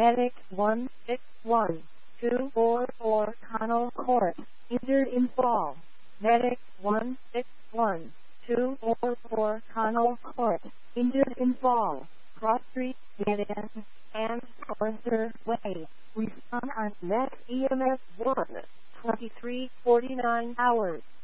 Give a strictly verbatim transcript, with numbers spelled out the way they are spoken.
Medic one six one two four four Connell Court, injured in fall. Medic one six one two four four Connell Court, injured in fall. Cross Street, Dead End, and Forster Way. Respond on Met E M S one, twenty-three forty-nine hours.